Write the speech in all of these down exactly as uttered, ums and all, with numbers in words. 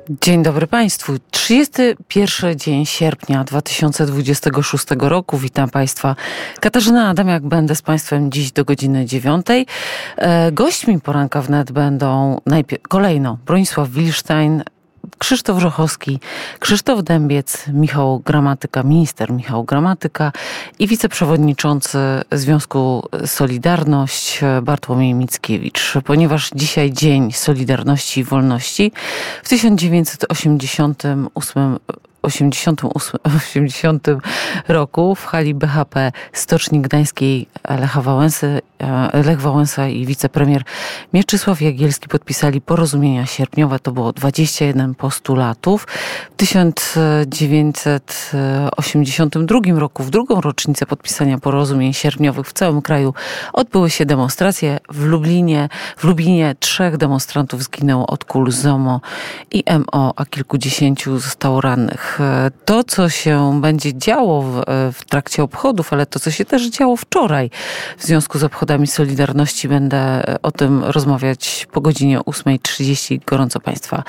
Dzień dobry Państwu. trzydziesty pierwszy dzień sierpnia dwa tysiące dwudziestego szóstego roku. Witam Państwa. Katarzyna Adamiak, będę z Państwem dziś do godziny dziewiątej. Gośćmi poranka wnet będą najpierw, kolejno Bronisław Wilsztajn, Krzysztof Żochowski, Krzysztof Dębiec, Michał Gramatyka, minister Michał Gramatyka i wiceprzewodniczący Związku Solidarność Bartłomiej Mickiewicz. Ponieważ dzisiaj Dzień Solidarności i Wolności, w tysiąc dziewięćset osiemdziesiątym ósmym roku w hali B H P Stoczni Gdańskiej Lecha Wałęsy, Lech Wałęsa i wicepremier Mieczysław Jagielski podpisali porozumienia sierpniowe. To było dwadzieścia jeden postulatów. W tysiąc dziewięćset osiemdziesiątym drugim roku, w drugą rocznicę podpisania porozumień sierpniowych w całym kraju, odbyły się demonstracje. W Lublinie, w Lublinie trzech demonstrantów zginęło od kul ZOMO i M O, a kilkudziesięciu zostało rannych. To, co się będzie działo w, w trakcie obchodów, ale to, co się też działo wczoraj w związku z obchodami Solidarności, będę o tym rozmawiać po godzinie ósmej trzydzieści. Gorąco Państwa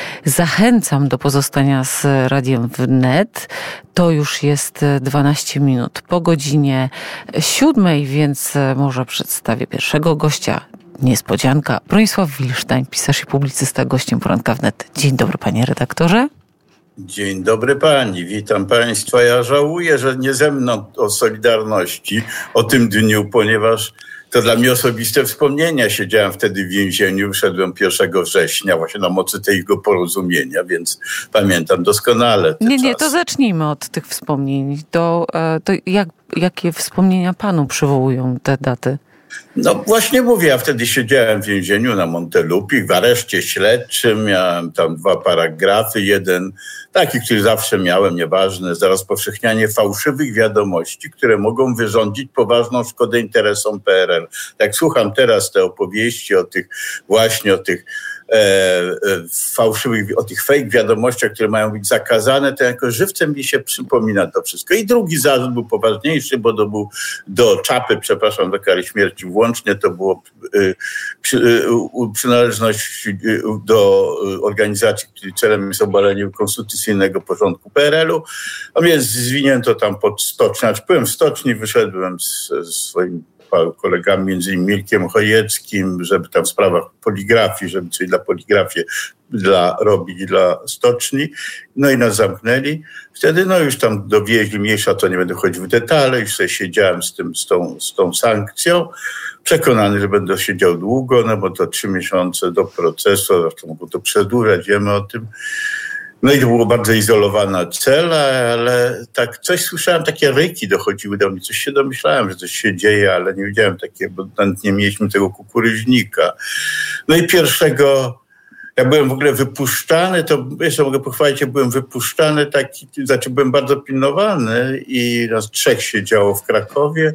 zachęcam do pozostania z Radiem Wnet. To już jest dwanaście minut po godzinie siódmej, więc może przedstawię pierwszego gościa. Niespodzianka. Bronisław Wilsztajn, pisarz i publicysta, gościem poranka wnet. Dzień dobry, panie redaktorze. Dzień dobry pani, witam państwa. Ja żałuję, że nie ze mną o Solidarności, o tym dniu, ponieważ to dla mnie osobiste wspomnienia. Siedziałem wtedy w więzieniu, wyszedłem pierwszego września właśnie na mocy tego porozumienia, więc pamiętam doskonale te Nie, nie, czasy. to zacznijmy od tych wspomnień. To, to jak, jakie wspomnienia panu przywołują te daty? No właśnie mówię, ja wtedy siedziałem w więzieniu na Montelupich, w areszcie śledczym, miałem tam dwa paragrafy, jeden taki, który zawsze miałem, nieważne, za rozpowszechnianie fałszywych wiadomości, które mogą wyrządzić poważną szkodę interesom P R L. Jak słucham teraz te opowieści o tych, właśnie o tych e, e, fałszywych, o tych fake wiadomościach, które mają być zakazane, to jako żywcem mi się przypomina to wszystko. I drugi zarzut był poważniejszy, bo to był do czapy, przepraszam, do kary śmierci włącznie, to było y, przy, y, przynależność y, do organizacji, której celem jest obalenie konstytucyjnego porządku P R L-u. A mnie zwinięto tam pod stocznię. Znaczy byłem w stoczni, wyszedłem z, z swoim kolegami, między innymi Mirkiem Chojeckim, żeby tam w sprawach poligrafii, żeby coś dla poligrafii dla, robić dla stoczni. No i nas zamknęli. Wtedy no już tam dowieźli, mniejsza to nie będę chodził w detale, już sobie siedziałem z, tym, z, tą, z tą sankcją. Przekonany, że będę siedział długo, no bo to trzy miesiące do procesu, zresztą mogło to przedłużać, wiemy o tym. No i to była bardzo izolowana cela, ale tak coś słyszałem, takie ryki dochodziły do mnie, coś się domyślałem, że coś się dzieje, ale nie wiedziałem takiego, bo nawet nie mieliśmy tego kukuryźnika. No i pierwszego, ja byłem w ogóle wypuszczany, to jeszcze mogę pochwalić, ja byłem wypuszczany taki, znaczy byłem bardzo pilnowany i nas trzech siedziało w Krakowie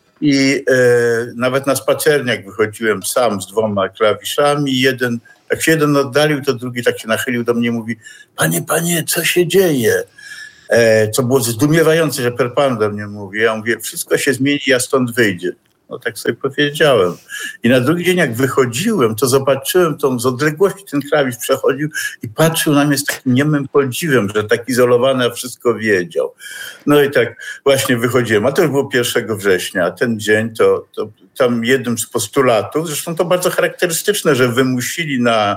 i e, nawet na spacerniak wychodziłem sam z dwoma klawiszami, jeden jak się jeden oddalił, to drugi tak się nachylił do mnie i mówi: panie, panie, co się dzieje? E, co było zdumiewające, że per pan do mnie mówi. Ja mówię: wszystko się zmieni, ja stąd wyjdę. No tak sobie powiedziałem. I na drugi dzień jak wychodziłem, to zobaczyłem tą z odległości ten klawisz przechodził i patrzył na mnie z takim niemym podziwem, że tak izolowany, a wszystko wiedział. No i tak właśnie wychodziłem. A to już było pierwszego września. A ten dzień to, to tam jednym z postulatów, zresztą to bardzo charakterystyczne, że wymusili na,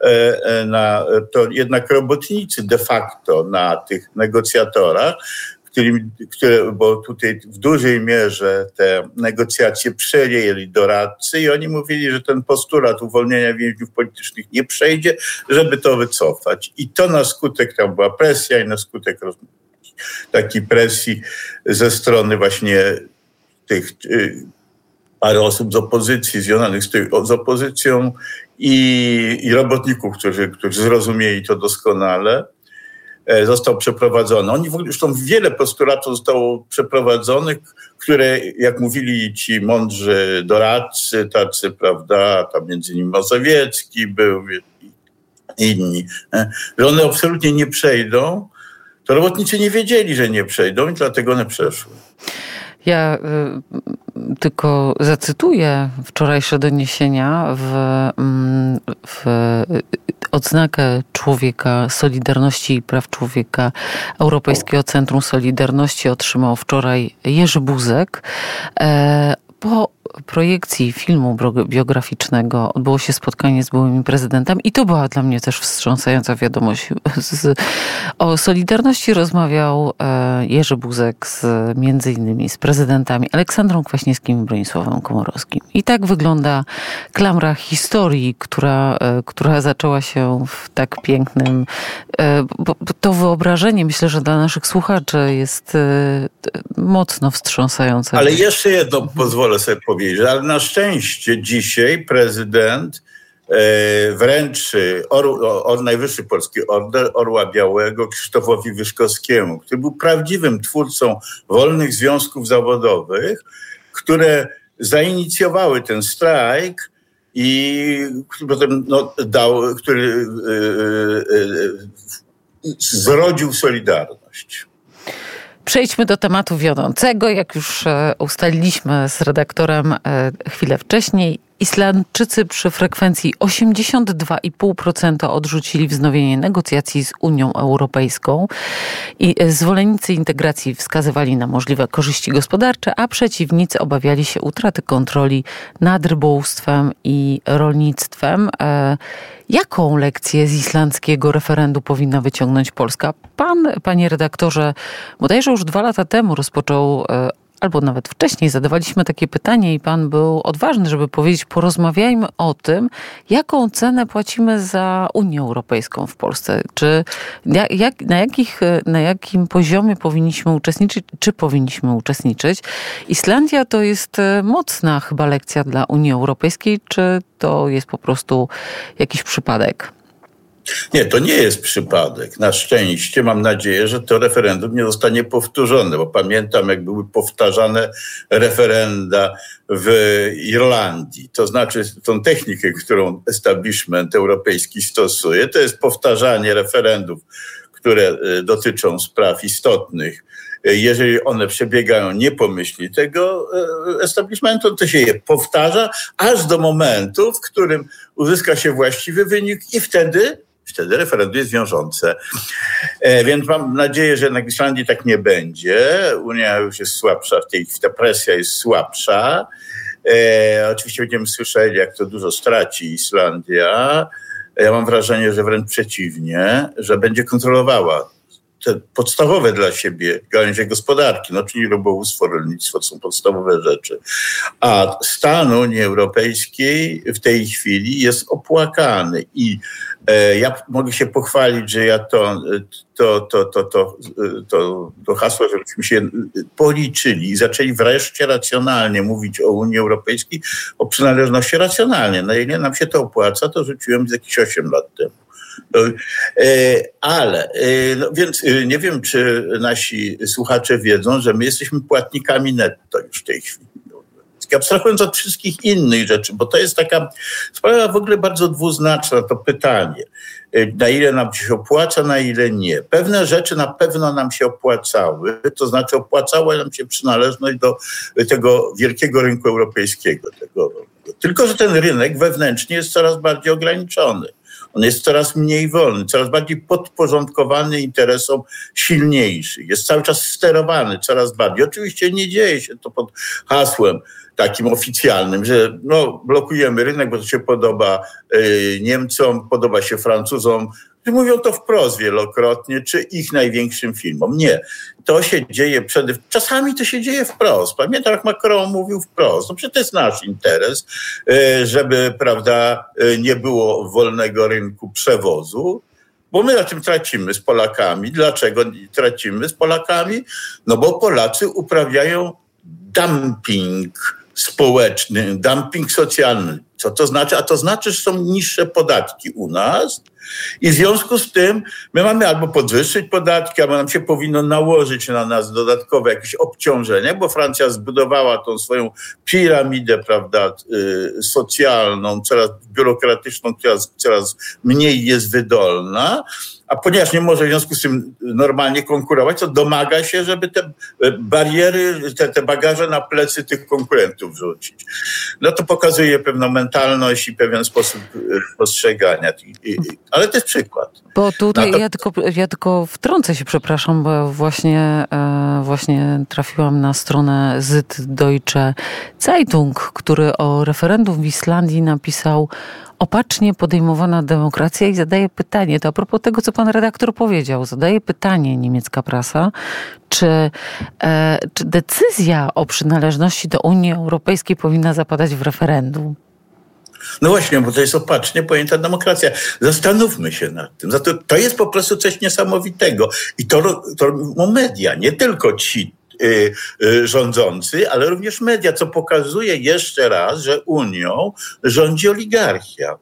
na to jednak robotnicy de facto na tych negocjatorach, Którym, które, bo tutaj w dużej mierze te negocjacje przejęli doradcy i oni mówili, że ten postulat uwolnienia więźniów politycznych nie przejdzie, żeby to wycofać. I to na skutek, tam była presja i na skutek takiej presji ze strony właśnie tych parę osób z opozycji, związanych z, tej, z opozycją i, i robotników, którzy, którzy zrozumieli to doskonale, został przeprowadzony. Oni w ogóle, zresztą wiele postulatów zostało przeprowadzonych, które, jak mówili ci mądrzy doradcy, tacy, prawda, tam między innymi Mazowiecki był i inni, że one absolutnie nie przejdą, to robotnicy nie wiedzieli, że nie przejdą i dlatego one przeszły. Ja y, tylko zacytuję wczorajsze doniesienia w, w odznakę człowieka Solidarności i Praw Człowieka Europejskiego Centrum Solidarności otrzymał wczoraj Jerzy Buzek. Po projekcji filmu biograficznego odbyło się spotkanie z byłymi prezydentami i to była dla mnie też wstrząsająca wiadomość. Z, o Solidarności rozmawiał Jerzy Buzek z, między innymi z prezydentami Aleksandrą Kwaśniewskim i Bronisławem Komorowskim. I tak wygląda klamra historii, która, która zaczęła się w tak pięknym... Bo to wyobrażenie, myślę, że dla naszych słuchaczy jest mocno wstrząsające. Ale jeszcze jedno pozwolę sobie powiedzieć, ale na szczęście dzisiaj prezydent e, wręczy or, or, najwyższy polski order Orła Białego Krzysztofowi Wyszkowskiemu, który był prawdziwym twórcą wolnych związków zawodowych, które zainicjowały ten strajk i potem no, dał, który e, e, e, zrodził Solidarność. Przejdźmy do tematu wiodącego. Jak już ustaliliśmy z redaktorem chwilę wcześniej, Islandczycy przy frekwencji osiemdziesiąt dwa i pół procent odrzucili wznowienie negocjacji z Unią Europejską i zwolennicy integracji wskazywali na możliwe korzyści gospodarcze, a przeciwnicy obawiali się utraty kontroli nad rybołówstwem i rolnictwem. Jaką lekcję z islandzkiego referendum powinna wyciągnąć Polska? Pan, panie redaktorze, bodajże już dwa lata temu rozpoczął, albo nawet wcześniej zadawaliśmy takie pytanie i pan był odważny, żeby powiedzieć, porozmawiajmy o tym, jaką cenę płacimy za Unię Europejską w Polsce. Czy jak, na, jakich, na jakim poziomie powinniśmy uczestniczyć, czy powinniśmy uczestniczyć? Islandia to jest mocna chyba lekcja dla Unii Europejskiej, czy to jest po prostu jakiś przypadek? Nie, to nie jest przypadek. Na szczęście mam nadzieję, że to referendum nie zostanie powtórzone, bo pamiętam, jak były powtarzane referenda w Irlandii. To znaczy tą technikę, którą establishment europejski stosuje, to jest powtarzanie referendów, które dotyczą spraw istotnych. Jeżeli one przebiegają nie po myśli tego establishmentu, to się je powtarza, aż do momentu, w którym uzyska się właściwy wynik i wtedy Wtedy referendum jest wiążące. E, więc mam nadzieję, że jednak w Islandii tak nie będzie. Unia już jest słabsza, w tej, ta presja jest słabsza. E, oczywiście będziemy słyszeli, jak to dużo straci Islandia. Ja mam wrażenie, że wręcz przeciwnie, że będzie kontrolowała te podstawowe dla siebie gałęzie gospodarki, no czyli rybołówstwo, rolnictwo, to są podstawowe rzeczy. A stan Unii Europejskiej w tej chwili jest opłakany i e, ja mogę się pochwalić, że ja to, to, to, to, to, to, to hasło, żebyśmy się policzyli i zaczęli wreszcie racjonalnie mówić o Unii Europejskiej, o przynależności racjonalnie. Na ile nam się to opłaca, to rzuciłem z jakieś osiem lat temu. Ale, no więc nie wiem, czy nasi słuchacze wiedzą, że my jesteśmy płatnikami netto już w tej chwili. Abstrahując od wszystkich innych rzeczy, bo to jest taka sprawa w ogóle bardzo dwuznaczna, to pytanie. Na ile nam się opłaca, na ile nie. Pewne rzeczy na pewno nam się opłacały, to znaczy opłacała nam się przynależność do tego wielkiego rynku europejskiego. Tego. Tylko że ten rynek wewnętrznie jest coraz bardziej ograniczony. On jest coraz mniej wolny, coraz bardziej podporządkowany interesom silniejszych. Jest cały czas sterowany coraz bardziej. Oczywiście nie dzieje się to pod hasłem takim oficjalnym, że no, blokujemy rynek, bo to się podoba y, Niemcom, podoba się Francuzom. Mówią to wprost wielokrotnie, czy ich największym firmom. Nie. To się dzieje przede czasami to się dzieje wprost. Pamiętam, jak Macron mówił wprost. No przecież to jest nasz interes, żeby, prawda, nie było wolnego rynku przewozu, bo my na tym tracimy z Polakami. Dlaczego tracimy z Polakami? No bo Polacy uprawiają dumping społeczny, dumping socjalny. Co to znaczy? A to znaczy, że są niższe podatki u nas i w związku z tym my mamy albo podwyższyć podatki, albo nam się powinno nałożyć na nas dodatkowe jakieś obciążenie, bo Francja zbudowała tą swoją piramidę, prawda, y, socjalną, coraz biurokratyczną, coraz, coraz mniej jest wydolna, a ponieważ nie może w związku z tym normalnie konkurować, to domaga się, żeby te bariery, te, te bagaże na plecy tych konkurentów wrzucić. No to pokazuje pewną mentalność i pewien sposób postrzegania. Ale to jest przykład. Bo tutaj to... ja, tylko, ja tylko wtrącę się, przepraszam, bo właśnie, właśnie trafiłam na stronę Süddeutsche Zeitung, który o referendum w Islandii napisał: opacznie podejmowana demokracja, i zadaje pytanie, to a propos tego, co pan redaktor powiedział, zadaje pytanie niemiecka prasa, czy, e, czy decyzja o przynależności do Unii Europejskiej powinna zapadać w referendum? No właśnie, bo to jest opacznie pojęta demokracja. Zastanówmy się nad tym. To, to jest po prostu coś niesamowitego. I to, to robią media, nie tylko ci y, y, rządzący, ale również media, co pokazuje jeszcze raz, że Unią rządzi oligarchia.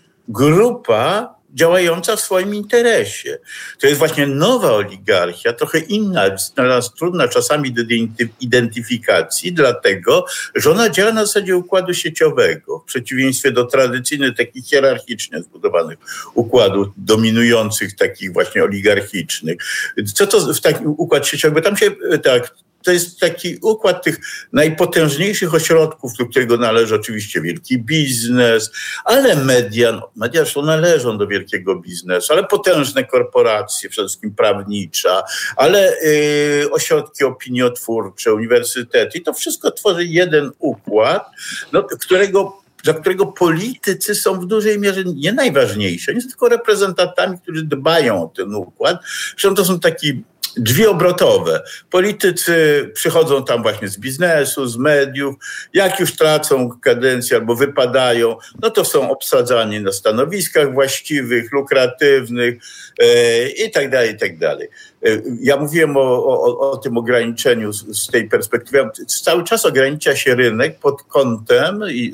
Grupa działająca w swoim interesie. To jest właśnie nowa oligarchia, trochę inna, dla nas trudna czasami do identyfikacji, dlatego, że ona działa na zasadzie układu sieciowego, w przeciwieństwie do tradycyjnych, takich hierarchicznie zbudowanych układów dominujących, takich właśnie oligarchicznych. Co to w taki układ sieciowy? Tam się tak... To jest taki układ tych najpotężniejszych ośrodków, do którego należy oczywiście wielki biznes, ale media, no, media zresztą należą do wielkiego biznesu, ale potężne korporacje, przede wszystkim prawnicza, ale y, ośrodki opiniotwórcze, uniwersytety. I to wszystko tworzy jeden układ, no, którego dla którego politycy są w dużej mierze nie najważniejsi. Oni są tylko reprezentantami, którzy dbają o ten układ. Zresztą to są taki drzwi obrotowe. Politycy przychodzą tam właśnie z biznesu, z mediów. Jak już tracą kadencję albo wypadają, no to są obsadzani na stanowiskach właściwych, lukratywnych e, i tak dalej, i tak dalej. E, ja mówiłem o, o, o tym ograniczeniu z, z tej perspektywy. Cały czas ogranicza się rynek pod kątem i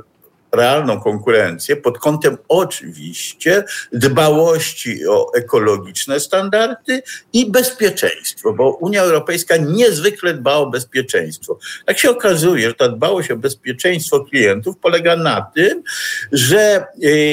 realną konkurencję, pod kątem oczywiście dbałości o ekologiczne standardy i bezpieczeństwo, bo Unia Europejska niezwykle dba o bezpieczeństwo. Tak się okazuje, że ta dbałość o bezpieczeństwo klientów polega na tym, że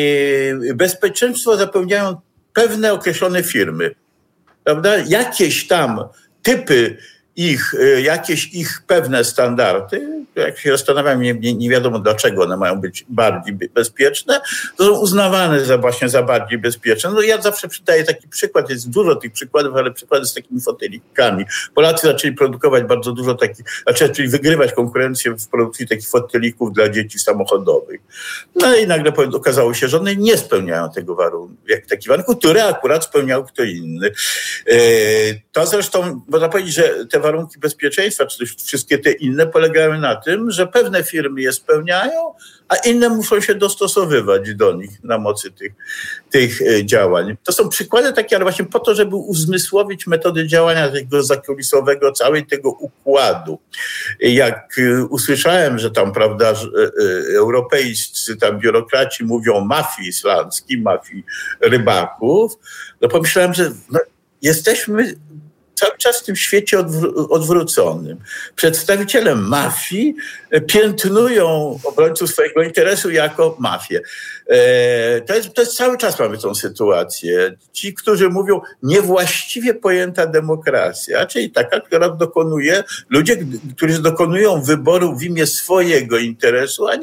yy, bezpieczeństwo zapewniają pewne określone firmy, prawda? Jakieś tam typy ich, jakieś ich pewne standardy, jak się zastanawiam, nie, nie, nie wiadomo dlaczego one mają być bardziej bezpieczne, to są uznawane za właśnie za bardziej bezpieczne. No ja zawsze przydaję taki przykład, jest dużo tych przykładów, ale przykłady z takimi fotelikami. Polacy zaczęli produkować bardzo dużo takich, znaczy zaczęli wygrywać konkurencję w produkcji takich fotelików dla dzieci samochodowych. No i nagle okazało się, że one nie spełniają tego warunku, jak taki warunku, który akurat spełniał kto inny. To zresztą można powiedzieć, że te warunki bezpieczeństwa, czy też wszystkie te inne polegają na tym, że pewne firmy je spełniają, a inne muszą się dostosowywać do nich na mocy tych, tych działań. To są przykłady takie, ale właśnie po to, żeby uzmysłowić metody działania tego zakulisowego, całej tego układu. Jak usłyszałem, że tam, prawda, europejscy tam biurokraci mówią o mafii islandzkiej, mafii rybaków, no pomyślałem, że no, jesteśmy cały czas w tym świecie odwró- odwróconym. Przedstawiciele mafii piętnują obrońców swojego interesu jako mafię. E, to, jest, to jest cały czas mamy tą sytuację. Ci, którzy mówią niewłaściwie pojęta demokracja, czyli taka, która dokonuje, ludzie, którzy dokonują wyboru w imię swojego interesu, a nie